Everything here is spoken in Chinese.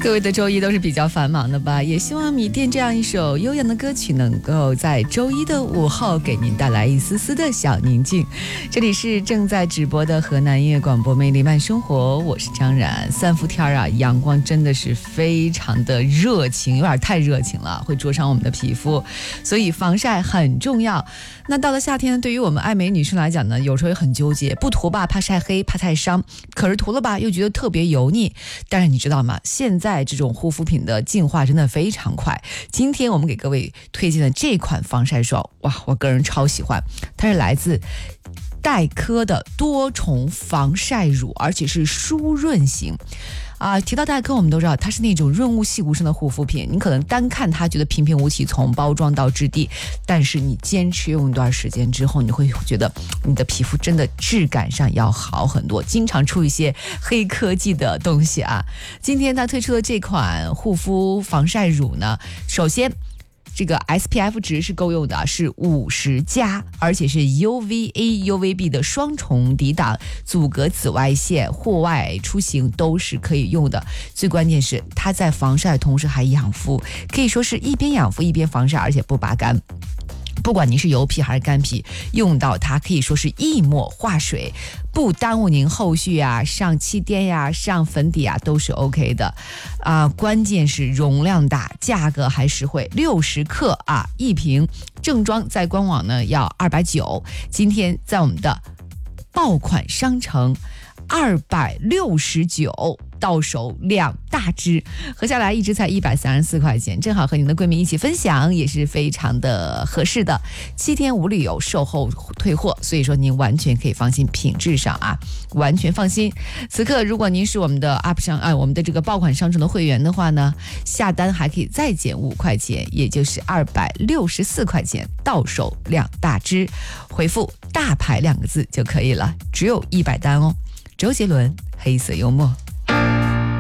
各位的周一都是比较繁忙的吧，也希望米店这样一首悠扬的歌曲能够在周一的午后给您带来一丝丝的小宁静。这里是正在直播的河南音乐广播魅力慢生活，我是张然。三伏天啊，阳光真的是非常的热情，有点太热情了，会灼伤我们的皮肤，所以防晒很重要。那到了夏天，对于我们爱美女生来讲呢，有时候也很纠结，不涂吧怕晒黑怕晒伤，可是涂了吧又觉得特别油腻。但是你知道吗，现在这种护肤品的进化真的非常快。今天我们给各位推荐的这款防晒霜，哇，我个人超喜欢，它是来自黛珂的多重防晒乳，而且是舒润型。提到黛珂，我们都知道它是那种润物细无声的护肤品，你可能单看它觉得平平无奇，从包装到质地，但是你坚持用一段时间之后，你会觉得你的皮肤真的质感上要好很多，经常出一些黑科技的东西啊。今天它推出的这款护肤防晒乳呢，首先这个 SPF 值是够用的，是50+，而且是 UVA、UVB 的双重抵挡，阻隔紫外线，户外出行都是可以用的。最关键是它在防晒的同时还养肤，可以说是一边养肤一边防晒，而且不拔干。不管您是油皮还是干皮，用到它可以说是一抹化水，不耽误您后续上气垫上粉底都是 OK 的关键是容量大，价格还实惠，60克一瓶，正装在官网呢要290，今天在我们的爆款商城269。到手2大支，合下来一支才134块钱，正好和您的闺蜜一起分享，也是非常的合适的。7天无理由售后退货，所以说您完全可以放心，品质上完全放心。此刻如果您是我们的 UP 商我们的这个爆款商城的会员的话呢，下单还可以再减5块钱，也就是264块钱，到手2大支，回复大牌2个字就可以了，只有100单哦。周杰伦，黑色幽默。